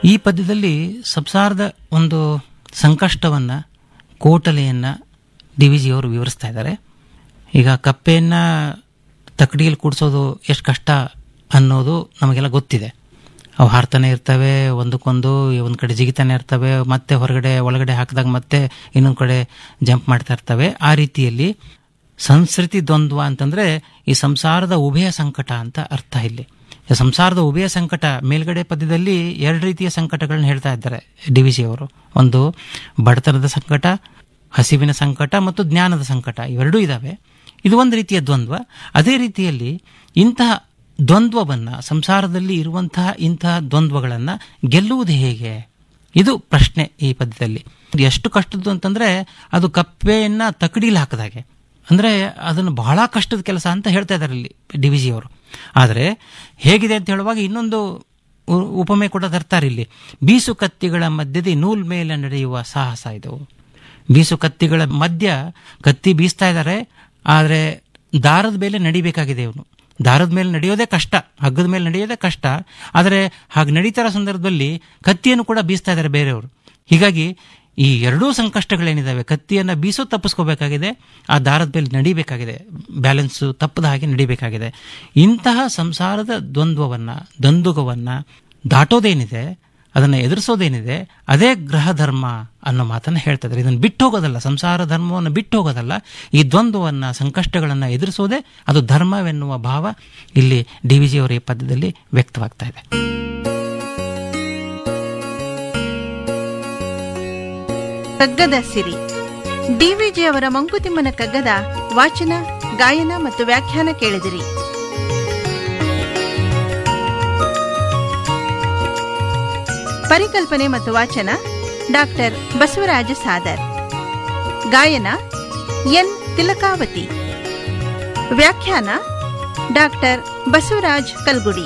ಈ ಪದ್ಯದಲ್ಲಿ ಸಂಸಾರದ ಒಂದು ಸಂಕಷ್ಟವನ್ನು, ಕೋಟಲೆಯನ್ನು ಡಿ ವಿ ಜಿಯವರು ವಿವರಿಸ್ತಾ ಇದ್ದಾರೆ. ಈಗ ಕಪ್ಪೆಯನ್ನು ತಕ್ಕಡಿಯಲ್ಲಿ ಕೂಡಿಸೋದು ಎಷ್ಟು ಕಷ್ಟ ಅನ್ನೋದು ನಮಗೆಲ್ಲ ಗೊತ್ತಿದೆ. ಅವು ಹಾರ್ತಾನೆ ಇರ್ತವೆ, ಒಂದಕ್ಕೊಂದು ಒಂದು ಕಡೆ ಜಿಗಿತಾನೆ ಇರ್ತವೆ, ಮತ್ತೆ ಒಳಗಡೆ ಹಾಕಿದಾಗ ಮತ್ತೆ ಇನ್ನೊಂದು ಕಡೆ ಜಂಪ್ ಮಾಡ್ತಾ ಇರ್ತವೆ. ಆ ರೀತಿಯಲ್ಲಿ ಸಂಸ್ಕೃತಿ ದ್ವಂದ್ವ ಅಂತಂದ್ರೆ ಈ ಸಂಸಾರದ ಉಭಯ ಸಂಕಟ ಅಂತ ಅರ್ಥ. ಇಲ್ಲಿ ಸಂಸಾರದ ಉಭಯ ಸಂಕಟ ಮೇಲ್ಗಡೆ ಪದ್ಯದಲ್ಲಿ ಎರಡು ರೀತಿಯ ಸಂಕಟಗಳನ್ನ ಹೇಳ್ತಾ ಇದ್ದಾರೆ ಡಿ ವಿ ಜಿ ಅವರು. ಒಂದು ಬಡತನದ ಸಂಕಟ, ಹಸಿವಿನ ಸಂಕಟ ಮತ್ತು ಜ್ಞಾನದ ಸಂಕಟ, ಇವೆರಡೂ ಇದಾವೆ. ಇದು ಒಂದು ರೀತಿಯ ದ್ವಂದ್ವ. ಅದೇ ರೀತಿಯಲ್ಲಿ ಇಂತಹ ದ್ವಂದ್ವವನ್ನು, ಸಂಸಾರದಲ್ಲಿ ಇರುವಂತಹ ಇಂತಹ ದ್ವಂದ್ವಗಳನ್ನು ಗೆಲ್ಲುವುದು ಹೇಗೆ, ಇದು ಪ್ರಶ್ನೆ ಈ ಪದ್ಯದಲ್ಲಿ. ಎಷ್ಟು ಕಷ್ಟದ್ದು ಅಂತಂದ್ರೆ ಅದು ಕಪ್ಪೆಯನ್ನ ತಕಡಿಲಿ ಹಾಕಿದಾಗೆ, ಅಂದ್ರೆ ಅದನ್ನು ಬಹಳ ಕಷ್ಟದ ಕೆಲಸ ಅಂತ ಹೇಳ್ತಾ ಇದ್ದಾರೆ ಇಲ್ಲಿ ಡಿ ವಿ ಜಿ ಅವರು. ಆದರೆ ಹೇಗಿದೆ ಅಂತ ಹೇಳುವಾಗ ಇನ್ನೊಂದು ಉಪಮೆ ಕೂಡ ತರ್ತಾರೆ ಇಲ್ಲಿ. ಬೀಸು ಕತ್ತಿಗಳ ಮಧ್ಯದ ನೂಲ್ ಮೇಲೆ ನಡೆಯುವ ಸಾಹಸ ಇದು. ಬೀಸು ಕತ್ತಿಗಳ ಮಧ್ಯ ಕತ್ತಿ ಬೀಸ್ತಾ ಇದ್ದಾರೆ, ಆದರೆ ದಾರದ ಮೇಲೆ ನಡಿಬೇಕಾಗಿದೆ ಇವನು. ದಾರದ ಮೇಲೆ ನಡೆಯೋದೇ ಕಷ್ಟ, ಹಗ್ಗದ ಮೇಲೆ ನಡೆಯೋದೇ ಕಷ್ಟ. ಆದರೆ ಹಾಗೆ ನಡೀತಾರ ಸಂದರ್ಭದಲ್ಲಿ ಕತ್ತಿಯನ್ನು ಕೂಡ ಬೀಸ್ತಾ ಇದ್ದಾರೆ ಬೇರೆಯವರು. ಹೀಗಾಗಿ ಈ ಎರಡೂ ಸಂಕಷ್ಟಗಳೇನಿದ್ದಾವೆ, ಕತ್ತಿಯನ್ನು ಬೀಸೋ ತಪ್ಪಿಸ್ಕೋಬೇಕಾಗಿದೆ, ಆ ದಾರದ ಮೇಲೆ ನಡಿಬೇಕಾಗಿದೆ, ಬ್ಯಾಲೆನ್ಸ್ ತಪ್ಪದ ಹಾಗೆ ನಡಿಬೇಕಾಗಿದೆ. ಇಂತಹ ಸಂಸಾರದ ದ್ವಂದ್ವವನ್ನು ದಾಟೋದೇನಿದೆ, ಅದನ್ನು ಎದುರಿಸೋದೇನಿದೆ, ಅದೇ ಗೃಹ ಧರ್ಮ ಅನ್ನೋ ಮಾತನ್ನು ಹೇಳ್ತಾ ಇದ್ದಾರೆ. ಇದನ್ನು ಬಿಟ್ಟು ಹೋಗೋದಲ್ಲ, ಸಂಸಾರ ಧರ್ಮವನ್ನು ಬಿಟ್ಟು ಹೋಗೋದಲ್ಲ, ಈ ದ್ವಂದ್ವವನ್ನು, ಸಂಕಷ್ಟಗಳನ್ನು ಎದುರಿಸೋದೇ ಅದು ಧರ್ಮವೆನ್ನುವ ಭಾವ ಇಲ್ಲಿ ಡಿ ವಿ ಜಿ ಅವರ ಈ ಪದ್ಯದಲ್ಲಿ ವ್ಯಕ್ತವಾಗ್ತಾ ಇದೆ. ಕಗ್ಗದ ಸಿರಿ. ಡಿವಿಜಿ ಅವರ ಮಂಕುತಿಮ್ಮನ ಕಗ್ಗದ ವಾಚನ, ಗಾಯನ ಮತ್ತು ವ್ಯಾಖ್ಯಾನ ಕೇಳಿದಿರಿ. ಪರಿಕಲ್ಪನೆ ಮತ್ತು ವಾಚನ ಡಾಕ್ಟರ್ ಬಸವರಾಜ ಸಾದರ್. ಗಾಯನ ಎನ್ ತಿಲಕಾವತಿ. ವ್ಯಾಖ್ಯಾನ ಡಾಕ್ಟರ್ ಬಸವರಾಜ್ ಕಲ್ಗುಡಿ.